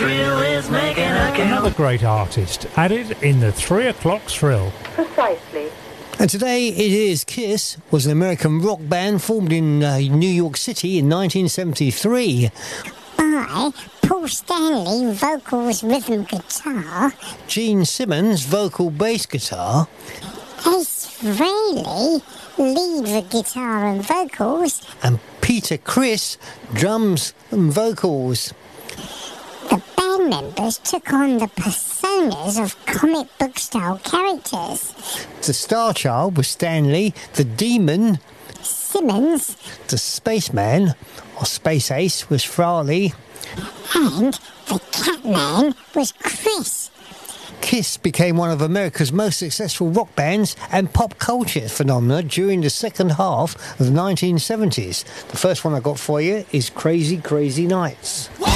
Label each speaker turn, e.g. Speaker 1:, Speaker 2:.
Speaker 1: thrill is making a kill.
Speaker 2: Another great artist added in the 3 o'clock thrill.
Speaker 3: Precisely.
Speaker 4: And today it is Kiss, was an American rock band formed in New York City in 1973.
Speaker 5: By Paul Stanley, vocals, rhythm guitar.
Speaker 4: Gene Simmons, vocal bass guitar.
Speaker 5: Ace Frehley, lead the guitar and vocals.
Speaker 4: And Peter Criss, drums and vocals.
Speaker 5: The band members took on the personas of comic book style characters.
Speaker 4: The Star Child was Stanley, the Demon,
Speaker 5: Simmons,
Speaker 4: the Spaceman, or Space Ace, was Farley,
Speaker 5: and the Catman was Chris.
Speaker 4: Kiss became one of America's most successful rock bands and pop culture phenomena during the second half of the 1970s. The first one I got for you is Crazy Crazy Nights.